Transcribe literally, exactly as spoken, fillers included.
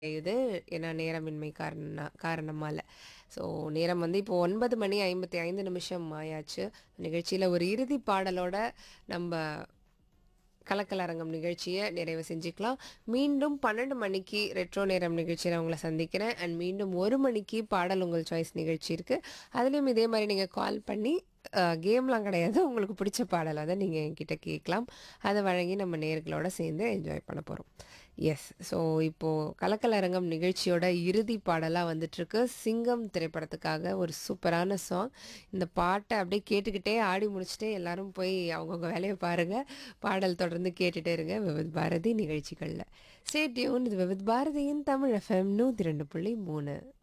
இது ஏன்னா நேரமின்மை காரண காரணமால. ஸோ நேரம் வந்து இப்போ ஒன்பது மணி ஐம்பத்தி ஐந்து நிமிஷம் ஆயாச்சு. நிகழ்ச்சியில ஒரு இறுதி பாடலோட நம்ப கலக்கலரங்கம் நிகழ்ச்சிய நிறைவு செஞ்சுக்கலாம். மீண்டும் பன்னிரண்டு மணிக்கு ரெட்ரோ நேரம் நிகழ்ச்சியில உங்கள சந்திக்கிறேன். அண்ட் மீண்டும் ஒரு மணிக்கு பாடல் உங்கள் சாய்ஸ் நிகழ்ச்சி இருக்கு. அதுலயும் இதே மாரி நீங்க கால் பண்ணி அ கேம்லாம் கிடையாது. உங்களுக்கு பிடிச்ச பாடல் அத நீங்க என்கிட்ட கேட்கலாம். அத வழங்கி நம்ம நேயர்களோட சேர்ந்து என்ஜாய் பண்ண போறோம். எஸ். ஸோ இப்போ கலக்கலரங்கம் நிகழ்ச்சியோட இறுதி பாடலா வந்துட்டுருக்கு. சிங்கம் திரைப்படத்துக்காக ஒரு சூப்பரான சாங். இந்த பாட்ட அப்படியே கேட்டுக்கிட்டே ஆடி முடிச்சுட்டு எல்லாரும் போய் அவங்கவங்க வேலைய பாருங்க. பாடல் தொடர்ந்து கேட்டுட்டே இருங்க. விவித் பாரதி நிகழ்ச்சிகள்ல. Stay tune. இது விவித் பாரதியின் தமிழ் எஃப்எம் நூற்றி இரண்டு புள்ளி மூன்று.